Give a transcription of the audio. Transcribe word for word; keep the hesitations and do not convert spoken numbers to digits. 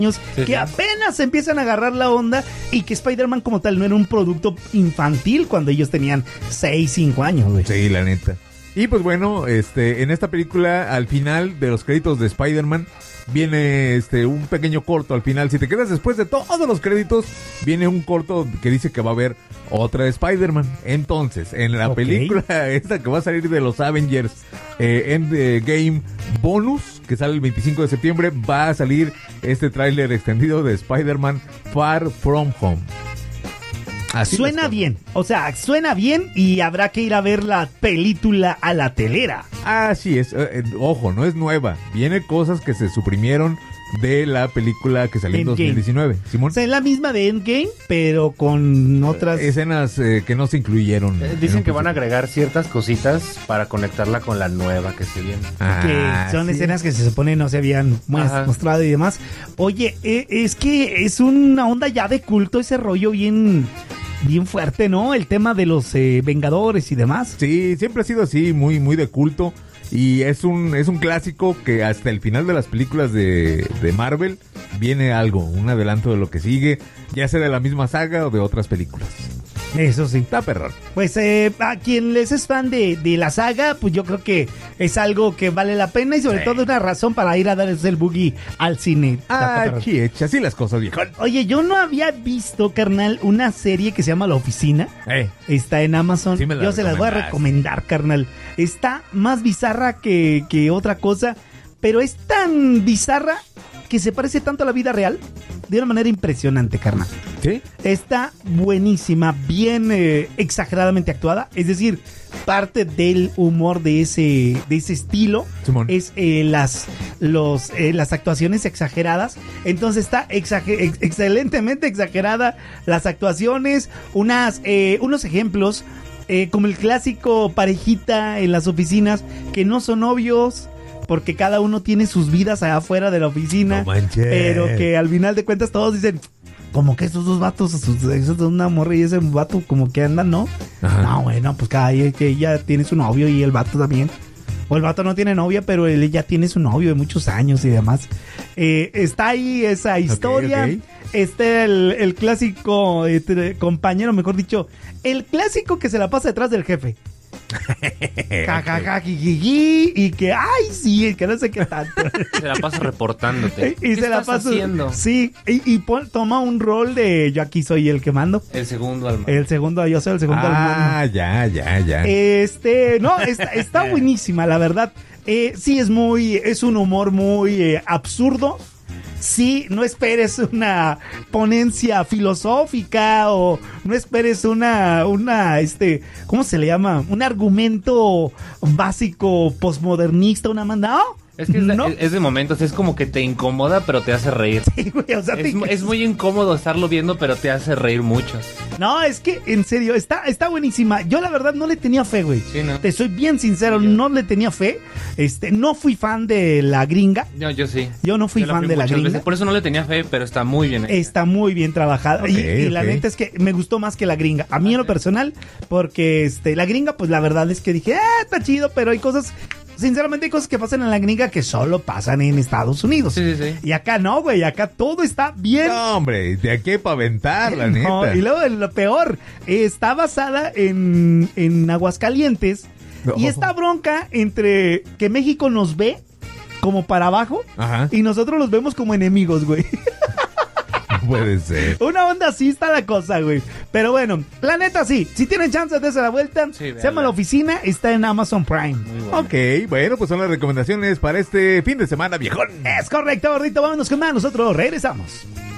sí, que sí. apenas empiezan a agarrar la onda y que Spider-Man como tal no era un producto infantil cuando ellos tenían seis, cinco años, güey. Sí, la neta. Y pues bueno, este, en esta película, al final de los créditos de Spider-Man, viene este un pequeño corto al final. Si te quedas después de todos los créditos, viene un corto que dice que va a haber otra Spider-Man. Entonces, en la okay. película esta que va a salir de los Avengers, eh, Endgame Bonus, que sale el veinticinco de septiembre, va a salir este tráiler extendido de Spider-Man Far From Home. Así suena bien, o sea, suena bien y habrá que ir a ver la película a la telera. Así es, eh, ojo, no es nueva, viene cosas que se suprimieron de la película que salió en dos mil diecinueve. Simón. O sea, es la misma de Endgame, pero con otras escenas eh, que no se incluyeron. Eh, dicen que van a agregar ciertas cositas para conectarla con la nueva que se viene. Ah, que son sí. escenas que se supone no se habían mostrado y demás. Oye, eh, es que es una onda ya de culto ese rollo bien... bien fuerte, ¿no? El tema de los eh, Vengadores y demás. Sí, siempre ha sido así, muy muy de culto. Y es un es un clásico que hasta el final de las películas de, de Marvel viene algo, un adelanto de lo que sigue, ya sea de la misma saga o de otras películas. Eso sí. Está perrón. Pues eh, a quien les es fan de, de la saga, pues yo creo que es algo que vale la pena y sobre sí. todo una razón para ir a darles el boogie al cine. Ah, chicha, así las cosas, viejo. Oye, yo no había visto, carnal, una serie que se llama La Oficina. Eh. Está en Amazon. Sí me la yo se las voy a recomendar, carnal. Está más bizarra que, que otra cosa, pero es tan bizarra que se parece tanto a la vida real de una manera impresionante, carnal. ¿Sí? Está buenísima, bien eh, exageradamente actuada. Es decir, parte del humor de ese, de ese estilo Simón. es eh, las, los, eh, las actuaciones exageradas. Entonces está exager- ex- excelentemente exagerada las actuaciones. Unas, eh, unos ejemplos, eh, como el clásico parejita en las oficinas que no son novios, porque cada uno tiene sus vidas allá afuera de la oficina, no manches. Pero que al final de cuentas todos dicen, como que estos dos vatos, esos es una morra y ese vato como que andan, ¿no? Ajá. No, bueno, pues cada que ella tiene su novio y el vato también. O el vato no tiene novia, pero él ya tiene su novio de muchos años y demás. Eh, está ahí esa historia. Okay, okay. Está el, el clásico eh, compañero, mejor dicho, el clásico que se la pasa detrás del jefe. Jajaja, jijiji, y que ay sí, que no sé qué tanto. Se la pasa reportándote. Y, y ¿Qué se la estás pasa haciendo? Sí, y, y pon, toma un rol de yo aquí soy el que mando. El segundo al mando. El segundo, yo soy el segundo ah, al mando. Ah, ya, ya, ya. Este, no, está, está buenísima, la verdad. Eh, sí, es muy, es un humor muy eh, absurdo. Sí, no esperes una ponencia filosófica o no esperes una, una, este, ¿cómo se le llama? Un argumento básico postmodernista, una manda. ¿No? Es que es de, ¿no? es de momentos, es como que te incomoda, pero te hace reír. Sí, güey, o sea, es, te... es muy incómodo estarlo viendo, pero te hace reír mucho. No, es que, en serio, está, está buenísima. Yo, la verdad, no le tenía fe, güey. Sí, ¿no? Te soy bien sincero, sí, no le tenía fe. Este, no fui fan de la gringa. No, yo sí. Yo no fui yo fan fui de la gringa. Veces. Por eso no le tenía fe, pero está muy bien hecha. Está muy bien trabajada. Okay, y, y okay. la neta es que me gustó más que la gringa. A mí okay. en lo personal, porque este, la gringa, pues la verdad es que dije, ah, está chido, pero hay cosas... Sinceramente hay cosas que pasan en la gringa que solo pasan en Estados Unidos. Sí, sí, sí. Y acá no, güey. Acá todo está bien. No, hombre. De aquí para aventar, la no, neta. Y luego lo peor. Está basada en, en Aguascalientes. No. Y esta bronca entre que México nos ve como para abajo. Ajá. Y nosotros los vemos como enemigos, güey. Puede ser. Una onda así está la cosa, güey. Pero bueno, la neta sí. Si tienen chance de darse la vuelta, sí, se llama La Oficina, está en Amazon Prime. Bueno. Ok, bueno, pues son las recomendaciones para este fin de semana, viejón. Es correcto, gordito. Vámonos con más. Nosotros regresamos.